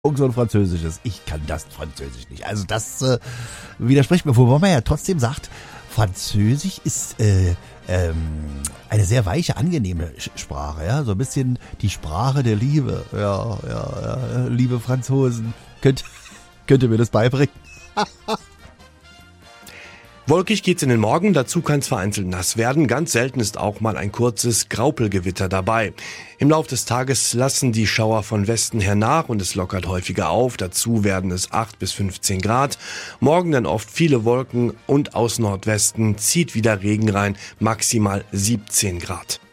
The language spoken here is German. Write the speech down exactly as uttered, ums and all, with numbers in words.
Irgend so ein französisches. Ich kann das Französisch nicht. Also das äh, widerspricht mir, wobei man ja trotzdem sagt, Französisch ist äh, ähm, eine sehr weiche, angenehme Sch- Sprache. Ja, so ein bisschen die Sprache der Liebe. Ja, ja, ja. Liebe Franzosen, könnt, könnt ihr mir das beibringen? Wolkig geht's in den Morgen, dazu kann es vereinzelt nass werden. Ganz selten ist auch mal ein kurzes Graupelgewitter dabei. Im Laufe des Tages lassen die Schauer von Westen her nach und es lockert häufiger auf. Dazu werden es acht bis fünfzehn Grad. Morgen dann oft viele Wolken und aus Nordwesten zieht wieder Regen rein, maximal siebzehn Grad.